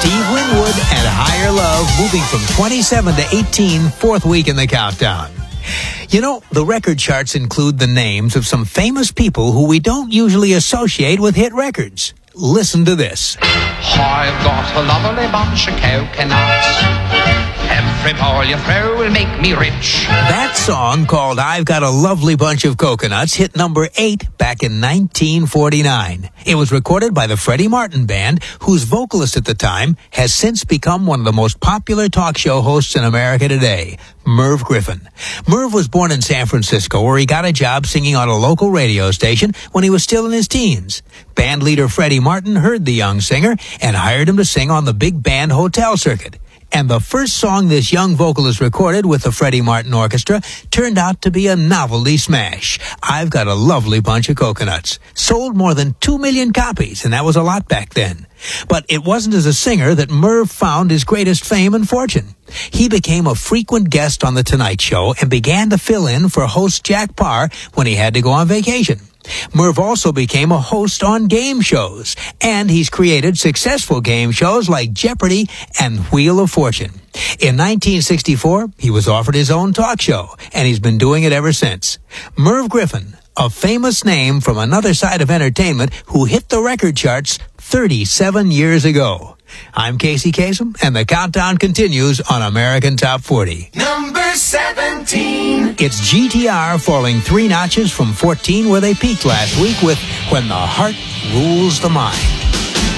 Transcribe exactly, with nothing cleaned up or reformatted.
Steve Winwood and Higher Love, moving from twenty-seven to eighteen, fourth week in the countdown. You know, the record charts include the names of some famous people who we don't usually associate with hit records. Listen to this. I've got a lovely bunch of coconuts. Every ball you throw will make me rich. That song, called I've Got a Lovely Bunch of Coconuts, hit number eight back in nineteen forty-nine. It was recorded by the Freddie Martin Band, whose vocalist at the time has since become one of the most popular talk show hosts in America today, Merv Griffin. Merv was born in San Francisco, where he got a job singing on a local radio station when he was still in his teens. Band leader Freddie Martin heard the young singer and hired him to sing on the big band hotel circuit. And the first song this young vocalist recorded with the Freddie Martin Orchestra turned out to be a novelty smash. I've Got a Lovely Bunch of Coconuts. Sold more than two million copies, and that was a lot back then. But it wasn't as a singer that Merv found his greatest fame and fortune. He became a frequent guest on The Tonight Show and began to fill in for host Jack Paar when he had to go on vacation. Merv also became a host on game shows, and he's created successful game shows like Jeopardy and Wheel of Fortune. In nineteen sixty-four, he was offered his own talk show, and he's been doing it ever since. Merv Griffin, a famous name from another side of entertainment who hit the record charts thirty-seven years ago. I'm Casey Kasem, and the countdown continues on American Top forty. Number seventeen. It's G T R falling three notches from fourteen, where they peaked last week with When the Heart Rules the Mind.